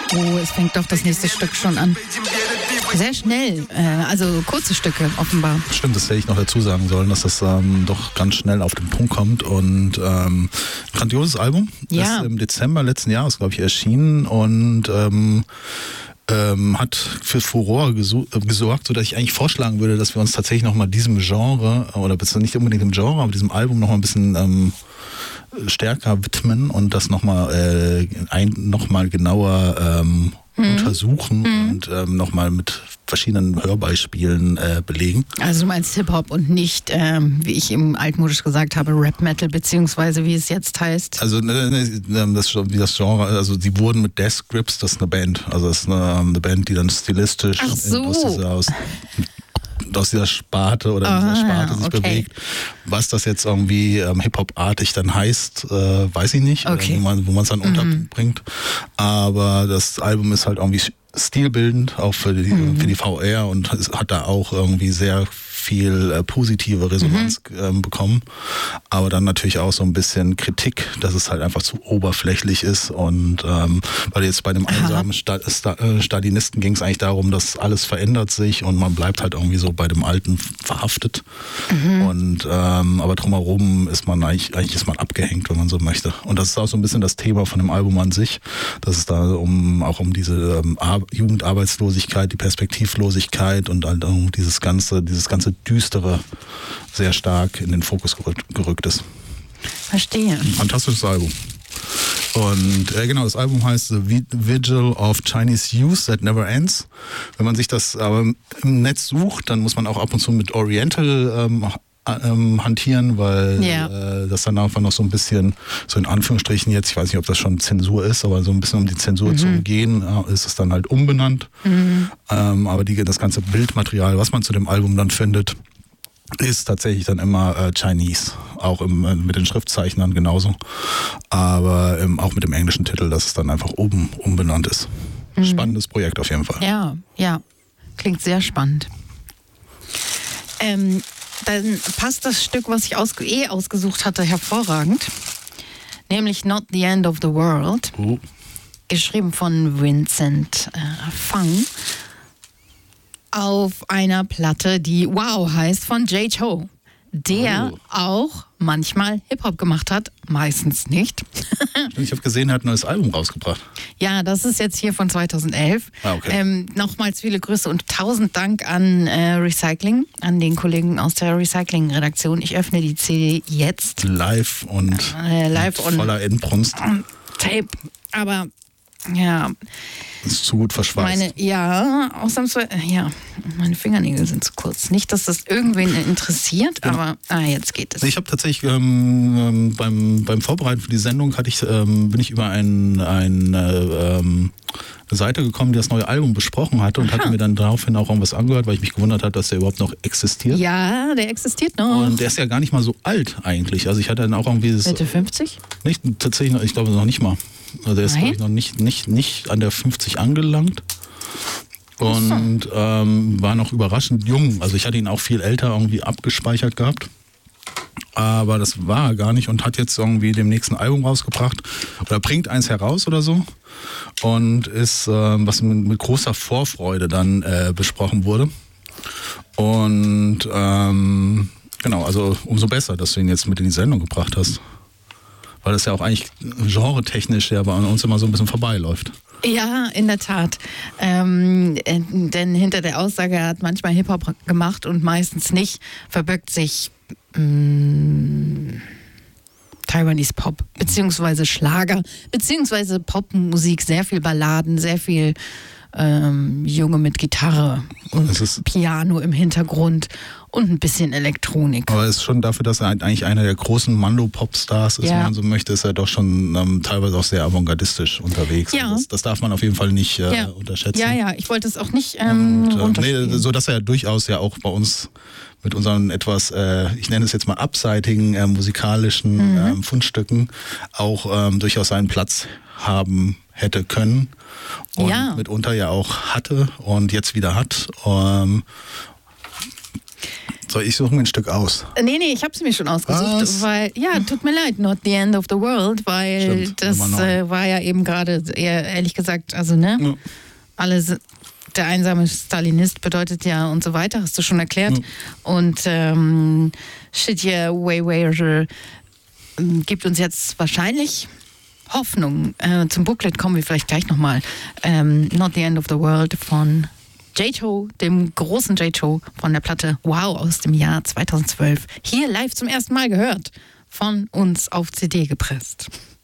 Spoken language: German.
Oh, es fängt doch das nächste Stück schon an. Sehr schnell, also kurze Stücke offenbar. Stimmt, das hätte ich noch dazu sagen sollen, dass das doch ganz schnell auf den Punkt kommt und grandioses Album. Ja. Ist im Dezember letzten Jahres, glaube ich, erschienen und hat für Furore gesorgt, sodass ich eigentlich vorschlagen würde, dass wir uns tatsächlich nochmal diesem Genre, oder nicht unbedingt dem Genre, aber diesem Album nochmal ein bisschen stärker widmen und das nochmal genauer untersuchen und nochmal mit verschiedenen Hörbeispielen belegen. Also du meinst Hip-Hop und nicht, wie ich eben altmodisch gesagt habe, Rap-Metal, beziehungsweise wie es jetzt heißt. Also das Genre, also die wurden mit Death Grips, das ist eine Band. Also das ist eine Band, die dann stilistisch aus dieser Sparte oder dieser Sparte sich bewegt. Was das jetzt irgendwie Hip-Hop-artig dann heißt, weiß ich nicht, wo man es dann unterbringt. Aber das Album ist halt irgendwie stilbildend, auch für die VR und hat da auch irgendwie sehr viel positive Resonanz bekommen, aber dann natürlich auch so ein bisschen Kritik, dass es halt einfach zu oberflächlich ist und weil jetzt bei dem einsamen Stalinisten ging es eigentlich darum, dass alles verändert sich und man bleibt halt irgendwie so bei dem Alten verhaftet und aber drumherum ist man eigentlich ist man abgehängt, wenn man so möchte, und das ist auch so ein bisschen das Thema von dem Album an sich, dass es da auch um diese Jugendarbeitslosigkeit, die Perspektivlosigkeit und halt dieses ganze Düstere sehr stark in den Fokus gerückt ist. Verstehe. Ein fantastisches Album. Und genau, das Album heißt The Vigil of Chinese Youth That Never Ends. Wenn man sich das aber im Netz sucht, dann muss man auch ab und zu mit Oriental hantieren, weil das dann einfach noch so ein bisschen, so in Anführungsstrichen jetzt, ich weiß nicht, ob das schon Zensur ist, aber so ein bisschen um die Zensur zu umgehen, ist es dann halt umbenannt. Aber das ganze Bildmaterial, was man zu dem Album dann findet, ist tatsächlich dann immer Chinese, auch mit den Schriftzeichnern genauso, aber auch mit dem englischen Titel, dass es dann einfach oben umbenannt ist. Spannendes Projekt auf jeden Fall. Ja, klingt sehr spannend. Dann passt das Stück, was ich ausgesucht hatte, hervorragend. Nämlich Not the End of the World. Geschrieben von Vincent Fang. Auf einer Platte, die Wow heißt, von Jay Cho. Der auch manchmal Hip-Hop gemacht hat, meistens nicht. Ich habe gesehen, er hat ein neues Album rausgebracht. Ja, das ist jetzt hier von 2011. Okay. Nochmals viele Grüße und 1000 Dank an Recycling, an den Kollegen aus der Recycling-Redaktion. Ich öffne die CD jetzt. Live und voller Endbrunst. Tape, aber ja. Das ist zu gut verschweißt. Meine Fingernägel sind zu kurz. Nicht, dass das irgendwen interessiert, aber jetzt geht es. Ich habe tatsächlich beim Vorbereiten für die Sendung bin ich über eine Seite gekommen, die das neue Album besprochen hatte und hatte mir dann daraufhin auch irgendwas angehört, weil ich mich gewundert habe, dass der überhaupt noch existiert. Ja, der existiert noch. Und der ist ja gar nicht mal so alt eigentlich. Also ich hatte dann auch irgendwie Mitte 50? Nicht, tatsächlich, ich glaube noch nicht mal. Also der ist, glaube ich, noch nicht an der 50 angelangt. Und war noch überraschend jung. Also ich hatte ihn auch viel älter irgendwie abgespeichert gehabt. Aber das war er gar nicht und hat jetzt irgendwie dem nächsten Album rausgebracht. Oder bringt eins heraus oder so. Und ist, was mit großer Vorfreude dann besprochen wurde. Und genau, also umso besser, dass du ihn jetzt mit in die Sendung gebracht hast. Weil das ja auch eigentlich genretechnisch ja bei uns immer so ein bisschen vorbeiläuft. Ja, in der Tat. Denn hinter der Aussage, er hat manchmal Hip-Hop gemacht und meistens nicht, verbirgt sich Taiwanese Pop, beziehungsweise Schlager, beziehungsweise Popmusik, sehr viel Balladen, sehr viel Junge mit Gitarre und Piano im Hintergrund und ein bisschen Elektronik. Aber es ist schon dafür, dass er eigentlich einer der großen Mando-Pop-Stars ist, wenn man so möchte, ist er doch schon teilweise auch sehr avantgardistisch unterwegs. Ja. Das darf man auf jeden Fall nicht unterschätzen. Ja, ich wollte es auch nicht runterspielen. So dass er durchaus ja auch bei uns mit unseren etwas, ich nenne es jetzt mal abseitigen musikalischen Fundstücken auch durchaus seinen Platz haben hätte können und mitunter ja auch hatte und jetzt wieder hat. Soll ich suchen mir ein Stück aus? Nee, ich habe es mir schon ausgesucht, weil, tut mir leid, Not the End of the World, weil stimmt, das war ja eben gerade, ehrlich gesagt, also der einsame Stalinist bedeutet ja und so weiter, hast du schon erklärt. Und Shit Yeah Way gibt uns jetzt wahrscheinlich Hoffnung. Zum Booklet kommen wir vielleicht gleich nochmal. Not the End of the World von J-To, dem großen J-To von der Platte Wow aus dem Jahr 2012. Hier live zum ersten Mal gehört, von uns auf CD gepresst.